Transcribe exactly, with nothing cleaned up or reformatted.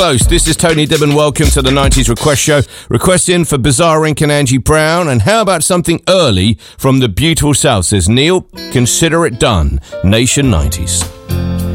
Post. This is Tony Dibben. Welcome to the nineties Request Show. Requesting for Bizarre Inc and Angie Brown. And how about something early from the beautiful South? Says Neil, consider it done. Nation nineties.